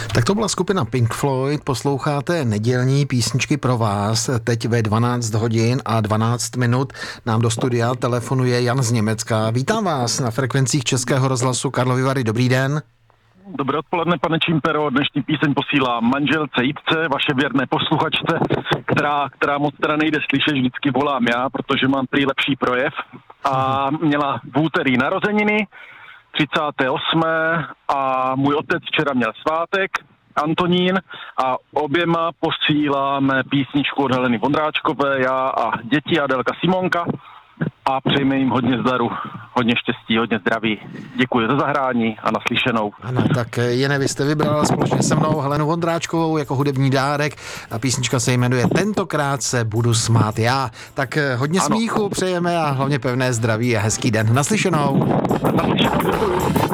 Tak to byla skupina Pink Floyd, posloucháte nedělní písničky pro vás. Teď ve 12 hodin a 12 minut nám do studia telefonuje Jan z Německa. Vítám vás na frekvencích Českého rozhlasu Karlovy Vary. Dobrý den. Dobré odpoledne, pane Čimpero. Dnešní píseň posílám manželce Jitce, vaše věrné posluchačce, která moc teda nejde slyšet, vždycky volám já, protože mám prý lepší projev. A měla v úterý narozeniny, 38. a můj otec včera měl svátek, Antonín, a oběma posíláme písničku od Heleny Vondráčkové, já a děti Adelka Simonka, a přejme jim hodně zdaru, hodně štěstí, hodně zdraví. Děkuji za zahrání a naslyšenou. Ano, tak Jene, vy jste vybrala společně se mnou Helenu Vondráčkovou jako hudební dárek a písnička se jmenuje Tentokrát se budu smát já. Tak hodně smíchu přejeme a hlavně pevné zdraví a hezký den. Naslyšenou. Naslyšenou, děkuji.